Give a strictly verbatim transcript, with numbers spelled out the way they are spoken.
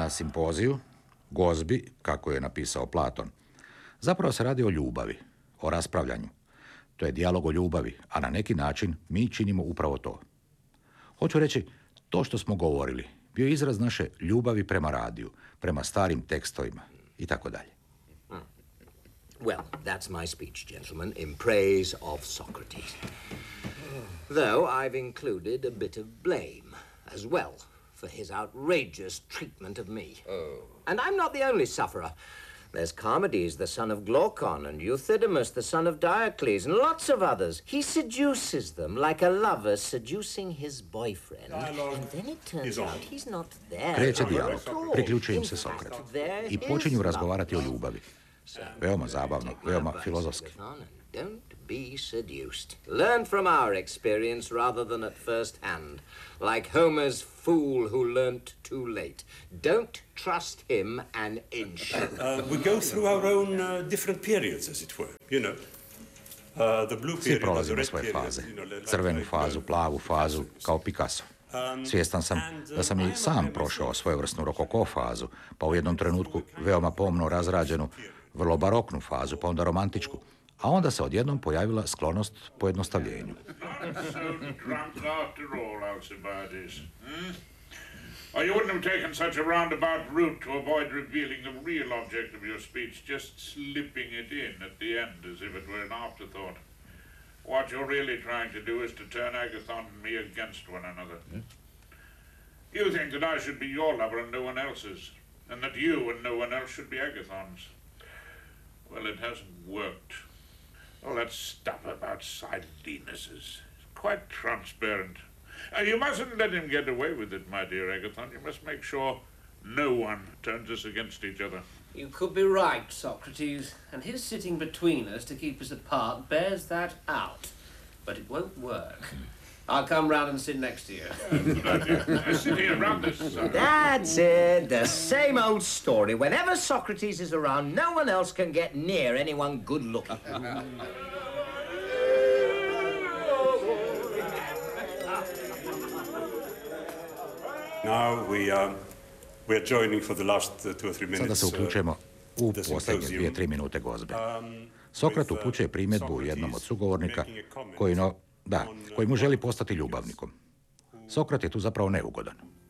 Na simpoziju, gozbi, kako je napisao Platon, zapravo se radi o ljubavi, o raspravljanju. To je dijalog o ljubavi, a na neki način mi činimo upravo to. Hoću reći, to što smo govorili bio je izraz naše ljubavi prema radiju, prema starim tekstovima i tako dalje. Well, that's my speech, gentlemen, in praise of Socrates. Though I've included a bit of blame as well for his outrageous treatment of me. Oh. And I'm not the only sufferer. There's Charmides, the son of Glaucon, and Euthydemus, the son of Diocles, and lots of others. He seduces them like a lover seducing his boyfriend. And then it turns out he's not there. Kreće dijalog, priključuje im se Sokrat i počinju razgovarati o ljubavi. Veoma zabavno, veoma filozofski. Don't be seduced. Learn from our experience rather than at first hand. Like Homer's fool who learnt too late. Don't trust him an inch. Uh, we go through our own uh, different periods, as it were, you know. Uh, the blue period, Svi prolazimo svoje faze. Crvenu fazu, plavu fazu, kao Picasso. Svjestan sam da sam i sam prošao svojevrsnu rokoko fazu, pa u jednom trenutku veoma pomno razrađenu, vrlo baroknu fazu, pa onda romantičku. A onda se odjednom pojavila sklonost pojednostavljenju. Oh, you wouldn't have taken such a roundabout route to avoid revealing the real object of your speech, just slipping it in at the end as if it were an afterthought. What you're really trying to do is to turn Agathon and me against one another. Hmm? You think that I should be your lover and no one else's, and that you and no one else should be Agathon's. Well, it hasn't worked. All that stuff about Silenuses is quite transparent. And you mustn't let him get away with it, my dear Agathon. You must make sure no one turns us against each other. You could be right, Socrates, and his sitting between us to keep us apart bears that out. But it won't work. I'll come round and sit next to you. Uh, sit here round this side. That's it. The same old story. Whenever Socrates is around, no one else can get near anyone good looking. Now we are, we are joining for the last uh, two or three minutes. Sada se uključujemo u posljednje dvije, tri minute gozbe. Sokrat upućuje primjedbu jednom od sugovornika koji, no, da, koji mu želi postati ljubavnikom. Sokrat je tu zapravo neugodan.